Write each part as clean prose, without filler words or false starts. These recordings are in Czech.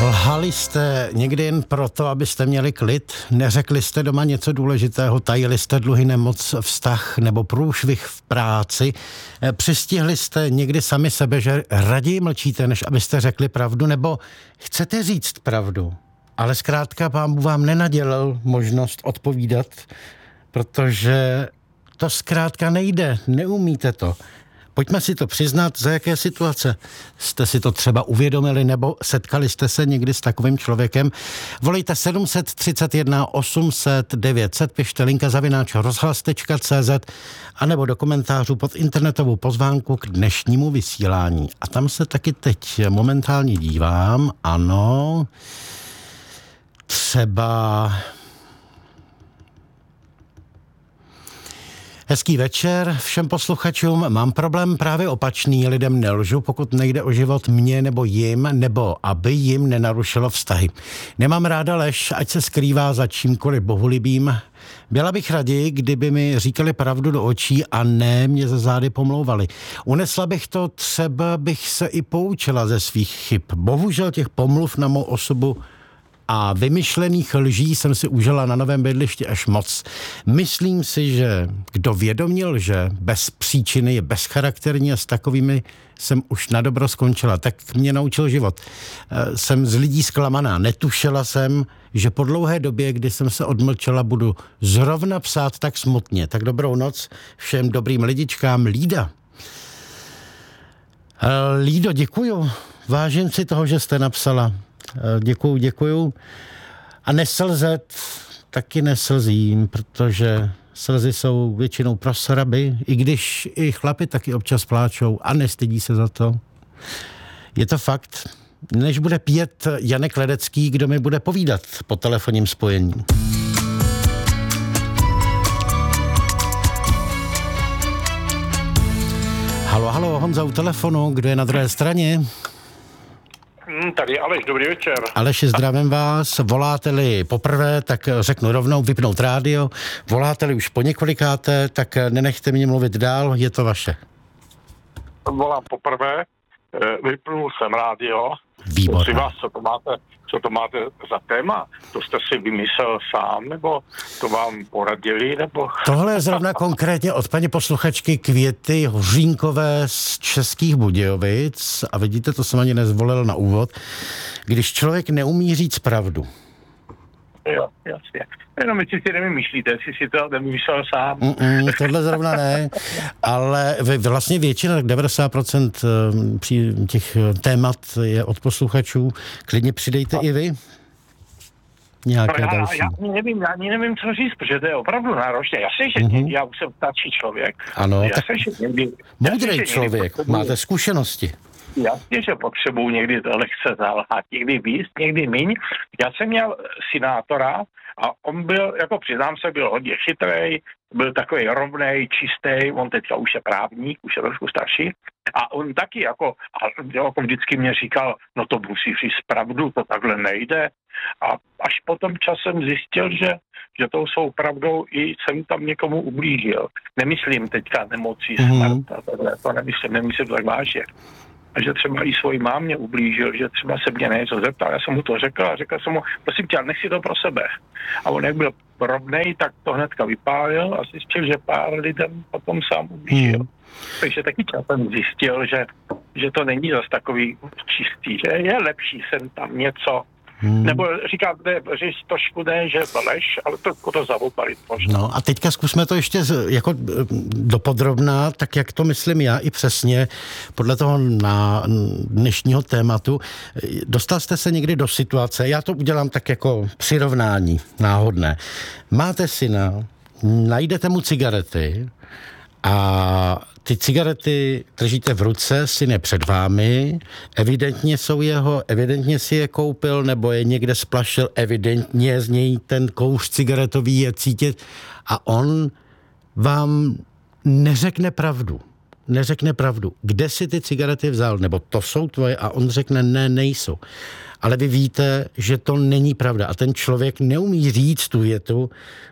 Lhali jste někdy jen proto, abyste měli klid? Neřekli jste doma něco důležitého? Tajili jste dluhy, nemoc, vztah nebo průšvih v práci? Přistihli jste někdy sami sebe, že raději mlčíte, než abyste řekli pravdu? Nebo chcete říct pravdu, ale zkrátka Pán Bůh vám nenadělil možnost odpovídat, protože to zkrátka nejde, neumíte to. Pojďme si to přiznat, za jaké situace jste si to třeba uvědomili nebo setkali jste se někdy s takovým člověkem. Volejte 731 800 900, pište linka @rozhlas.cz a nebo do komentářů pod internetovou pozvánku k dnešnímu vysílání. A tam se taky teď momentálně dívám, ano, třeba... Hezký večer všem posluchačům. Mám problém právě opačný. Lidem nelžu, pokud nejde o život mě nebo jim, nebo aby jim nenarušilo vztahy. Nemám ráda lež, ať se skrývá za čímkoliv bohulibým. Byla bych raději, kdyby mi říkali pravdu do očí a ne mě ze zády pomlouvali. Unesla bych to, třeba bych se i poučila ze svých chyb. Bohužel těch pomluv na mou osobu a vymyšlených lží jsem si užila na novém bydlišti až moc. Myslím si, že kdo vědomě lže bez příčiny je bezcharakterní a s takovými jsem už na dobro skončila. Tak mě naučil život. Jsem z lidí zklamaná. Netušila jsem, že po dlouhé době, kdy jsem se odmlčela, budu zrovna psát tak smutně. Tak dobrou noc všem dobrým lidičkám. Lída. Lído, děkuju. Vážím si toho, že jste napsala. Děkuju. A neslzet, taky neslzím, protože slzy jsou většinou pro sraby, i když i chlapi taky občas pláčou a nestydí se za to. Je to fakt. Než bude pět Janek Ledecký, kdo mi bude povídat po telefonním spojení. Halo, Honza u telefonu, kdo je na druhé straně? Tady Aleš, dobrý večer. Aleši, zdravím vás. Voláte-li poprvé, tak řeknu rovnou vypnout rádio. Voláte-li už po několikáté, tak nenechte mě mluvit dál, je to vaše. Volám poprvé, vypnul jsem rádio. Výborně. Vás, co to máte za téma? To jste si vymyslel sám, nebo to vám poradili, nebo... Tohle je zrovna konkrétně od paní posluchačky Květy Hořínkové z Českých Budějovic. A vidíte, to jsem ani nezvolil na úvod. Když člověk neumí říct pravdu. Jo, jasně. Jenom jestli si nevymýšlíte, jestli si to nevymyslel sám. Tohle zrovna ne, ale vlastně většina, 90% těch témat je od posluchačů. Klidně přidejte i vy nějaké další. Já ani nevím, co říct, protože to je opravdu náročné. Jasně, že já už jsem starší člověk. Ano, moudrý člověk, máte zkušenosti. Jasně, že potřebuji někdy to lehce zalhat, někdy víc, někdy míň. Já jsem měl synátora a on byl, jako přiznám se, byl hodně chytrej, byl takový rovnej, čistý, on teďka už je právník, už je trošku starší. A on taky jako vždycky mě říkal, no to musíš říct pravdu, to takhle nejde. A až potom časem zjistil, že tou svou pravdou i jsem tam někomu ublížil. Nemyslím teďka nemocí, smrt, to nemyslím tak vážně. A že třeba i svojí mámě ublížil, že třeba se mě něco zeptal. Já jsem mu to řekl a řekl jsem mu, prosím tě, nech si to pro sebe. A on jak byl rovnej, tak to hnedka vypálil a zjistil, že pár lidem potom sám ublížil. Takže taky časem zjistil, že to není zase takový čistý, že je lepší sem tam něco. Nebo říkám, že trošku ne, že lež, ale to zavopalit možná. No a teďka zkusme to ještě jako dopodrobná, tak jak to myslím já i přesně, podle toho na dnešního tématu. Dostal jste se někdy do situace, já to udělám tak jako přirovnání náhodné. Máte syna, najdete mu cigarety a ty cigarety držíte v ruce, syn je před vámi, evidentně jsou jeho, evidentně si je koupil, nebo je někde splašil, evidentně z něj ten kouř cigaretový je cítit a on vám neřekne pravdu. Kde si ty cigarety vzal, nebo to jsou tvoje a on řekne ne, nejsou. Ale vy víte, že to není pravda a ten člověk neumí říct tu větu,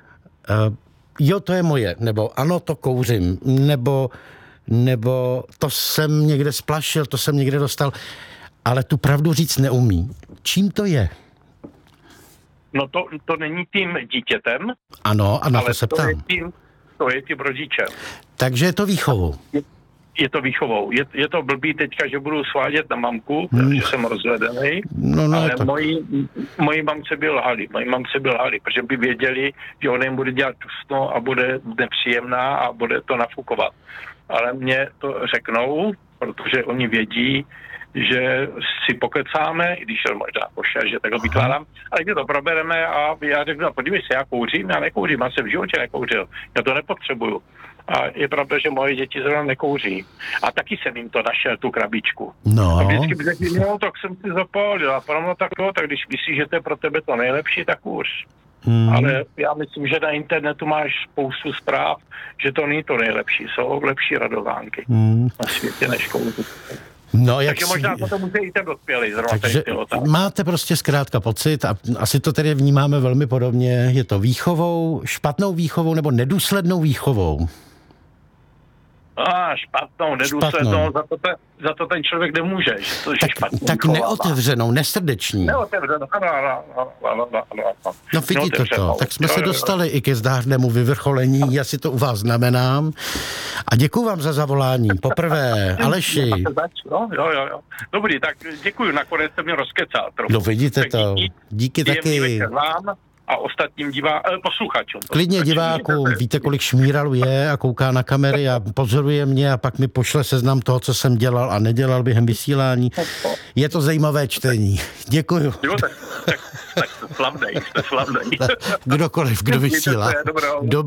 jo, to je moje, nebo ano, to kouřím, nebo to jsem někde splašil, to jsem někde dostal. ale tu pravdu říct neumí. Čím to je? No to není tím dítětem, Ano, a na ale to se ptám. to je tím rodičem. Takže je to výchovou. Je to výchovou. Je to blbý teďka, že budu svádět na mamku, že jsem rozvedený, ale tak. moji mamce by lhali, protože by věděli, že ona jim bude dělat dusno a bude nepříjemná a bude to nafukovat. Ale mě to řeknou, protože oni vědí, že si pokecáme, i když je možná pošťa, že takhle vykládám, ale když to probereme a já řeknu, no, podívej se, já kouřím, já nekouřím, já jsem v životě nekouřil, já to nepotřebuju. A je pravda, že moje děti zrovna nekouří. A taky jsem jim to našel, tu krabičku. No. A vždycky by řekli, no, tak jsem si zapálil. A potom tak když myslíš, že to je pro tebe to nejlepší, tak kouř. Ale já myslím, že na internetu máš spoustu zpráv, že to není to nejlepší. Jsou lepší radovánky na světě než kouřit. No, takže možná to může i ten dospělý. Takže máte prostě zkrátka pocit, a asi to tedy vnímáme velmi podobně, je to výchovou, špatnou výchovou nebo nedůslednou výchovou? Špatnou, nedůslednou, za to ten člověk nemůže. Tak neotevřenou, nesrdeční. Neotevřenou, ano. No vidíte to, tak jsme se dostali i ke zdárnému vyvrcholení, já si to u vás znamenám. A děkuju vám za zavolání, poprvé, Aleši. Jo. Dobrý, tak děkuju, nakonec jste mě rozkecal trochu. No vidíte to, díky taky. A ostatním posluchačům. Klidně divákům, víte, kolik šmíralu je a kouká na kamery a pozoruje mě a pak mi pošle seznam toho, co jsem dělal a nedělal během vysílání. Je to zajímavé čtení. Děkuju. Jo, tak jste slavnej. Kdokoliv, kdo vysílá.